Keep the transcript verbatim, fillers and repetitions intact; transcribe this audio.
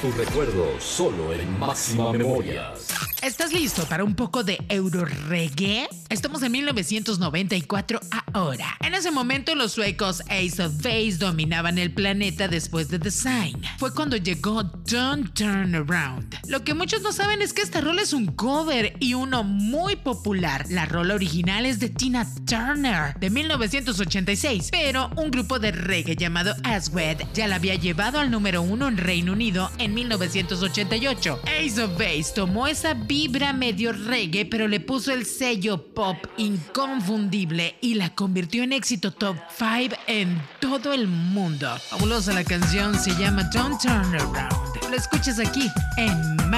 tus recuerdos solo en Máxima Memorias. ¿Estás listo para un poco de euro reggae? Estamos en mil novecientos noventa y cuatro ahora. En ese momento los suecos Ace of Base dominaban el planeta después de The Sign. Fue cuando llegó Don't Turn Around. Lo que muchos no saben es que esta rola es un cover y uno muy popular. La rola original es de Tina Turner de mil novecientos ochenta y seis, pero un grupo de reggae llamado Aswad ya la había llevado al número uno en Reino Unido en mil novecientos ochenta y ocho. Ace of Base tomó esa vibra medio reggae, pero le puso el sello pop inconfundible y la convirtió en éxito top cinco en todo el mundo. Fabulosa la canción, se llama Don't Turn Around. Lo escuchas aquí en